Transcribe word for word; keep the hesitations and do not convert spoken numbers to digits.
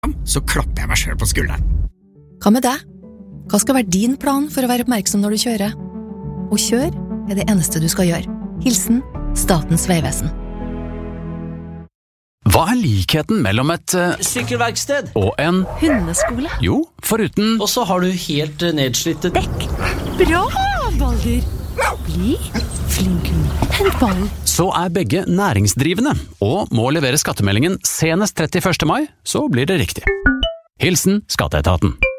så klapper jeg meg selv på skulderen. Hva med deg? Hva skal være din plan for å være oppmerksom når du kjører? Å kjøre er det eneste du skal gjøre. Hilsen Statens vegvesen. Hva er likheten mellom et uh, Sykkelverksted og en Hundeskole. Jo, foruten Og så har du helt uh, nedslitte Dekk. Bra, Baldur. Bli flink. Hent ballen. så er begge næringsdrivende og må levere skattemeldingen senest trettiførste mai, så blir det riktig. Hilsen Skatteetaten.